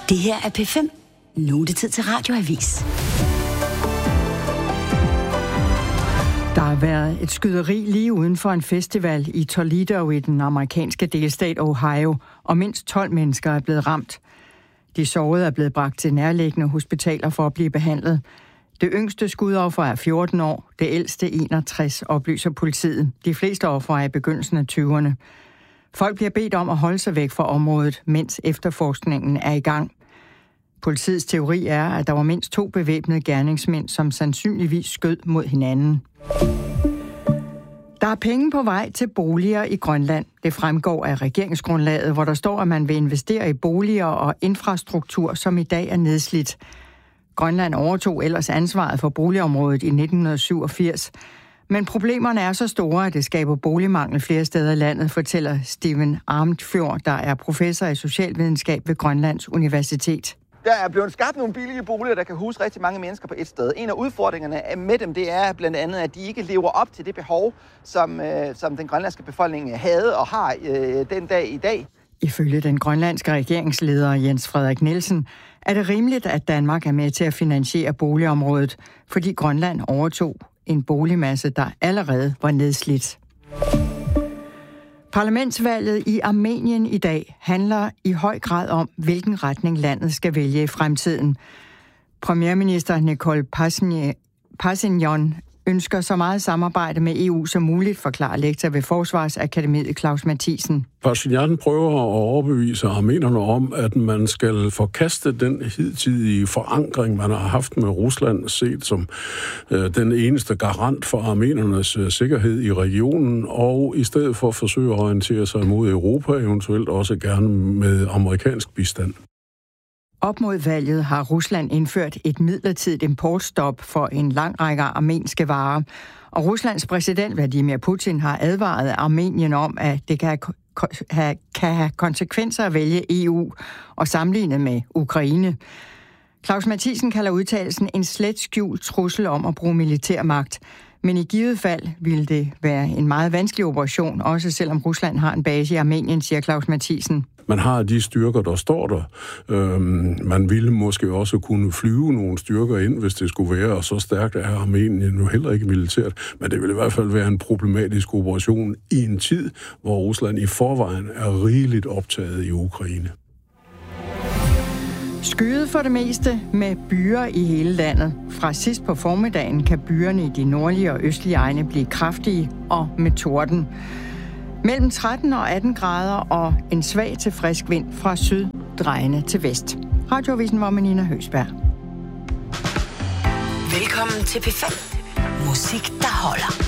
Det her er P5. Nu er det tid til Radioavis. Der har været et skyderi lige uden for en festival i Toledo i den amerikanske delstat Ohio, og mindst 12 mennesker er blevet ramt. De sårede er blevet bragt til nærliggende hospitaler for at blive behandlet. Det yngste skudoffer er 14 år, det ældste 61, oplyser politiet. De fleste ofre er i begyndelsen af 20'erne. Folk bliver bedt om at holde sig væk fra området, mens efterforskningen er i gang. Politiets teori er, at der var mindst 2 bevæbnede gerningsmænd, som sandsynligvis skød mod hinanden. Der er penge på vej til boliger i Grønland. Det fremgår af regeringsgrundlaget, hvor der står, at man vil investere i boliger og infrastruktur, som i dag er nedslidt. Grønland overtog ellers ansvaret for boligområdet i 1987. Men problemerne er så store, at det skaber boligmangel flere steder i landet, fortæller Steven Armtfjord, der er professor i socialvidenskab ved Grønlands Universitet. Der er blevet skabt nogle billige boliger, der kan huse rigtig mange mennesker på et sted. En af udfordringerne med dem, det er blandt andet, at de ikke lever op til det behov, som den grønlandske befolkning havde og har den dag i dag. Ifølge den grønlandske regeringsleder Jens Frederik Nielsen er det rimeligt, at Danmark er med til at finansiere boligområdet, fordi Grønland overtog en boligmasse, der allerede var nedslidt. Parlamentsvalget i Armenien i dag handler i høj grad om, hvilken retning landet skal vælge i fremtiden. Premierminister Nikol Pashinyan ønsker så meget samarbejde med EU som muligt, forklarer lektor ved Forsvarsakademiet Claus Mathisen. Pashinyan prøver at overbevise armenerne om, at man skal forkaste den hidtidige forankring, man har haft med Rusland, set som den eneste garant for armenernes sikkerhed i regionen, og i stedet for forsøge at orientere sig mod Europa, eventuelt også gerne med amerikansk bistand. Op mod valget har Rusland indført et midlertidigt importstop for en lang række armenske varer. Og Ruslands præsident Vladimir Putin har advaret Armenien om, at det kan have konsekvenser at vælge EU og sammenligne med Ukraine. Claus Mathisen kalder udtalelsen en slet skjult trussel om at bruge militærmagt. Men i givet fald ville det være en meget vanskelig operation, også selvom Rusland har en base i Armenien, siger Claus Mathisen. Man har de styrker, der står der. Man ville måske også kunne flyve nogle styrker ind, hvis det skulle være, og så stærkt er Armenien nu heller ikke militært. Men det vil i hvert fald være en problematisk operation i en tid, hvor Rusland i forvejen er rigeligt optaget i Ukraine. Skyet for det meste med byer i hele landet. Fra sidst på formiddagen kan byerne i de nordlige og østlige egne blive kraftige og med torden. Mellem 13 og 18 grader og en svag til frisk vind fra syd drejende til vest. Radioavisen var med Nina Høgsberg. Velkommen til P5. Musik, der holder.